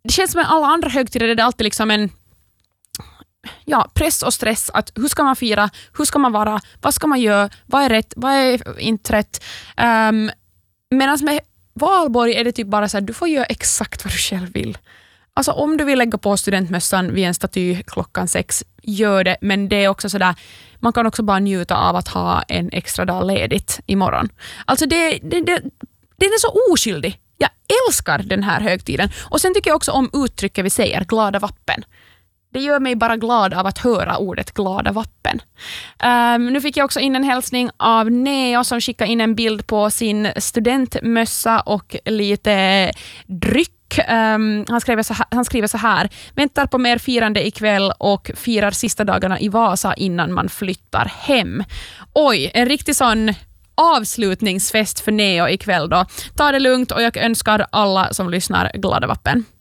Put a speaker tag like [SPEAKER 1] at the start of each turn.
[SPEAKER 1] det känns som alla andra högtider är det alltid liksom en press och stress att hur ska man fira, hur ska man vara, vad ska man göra, vad är rätt, vad är inte rätt. Medan med valborg är det typ bara så här, du får göra exakt vad du själv vill. Alltså om du vill lägga på studentmössan vid en staty 6:00, gör det, men det är också sådär, man kan också bara njuta av att ha en extra dag ledigt imorgon. Alltså det är så oskyldig. Jag älskar den här högtiden. Och sen tycker jag också om uttrycket vi säger, glada vappen. Det gör mig bara glad av att höra ordet glada vappen. Nu fick jag också in en hälsning av Neo som skickade in en bild på sin studentmössa och lite dryck. Han skriver så här: väntar på mer firande ikväll och firar sista dagarna i Vasa innan man flyttar hem. Oj, en riktig sån avslutningsfest för Neo ikväll då. Ta det lugnt och jag önskar alla som lyssnar glada vappen.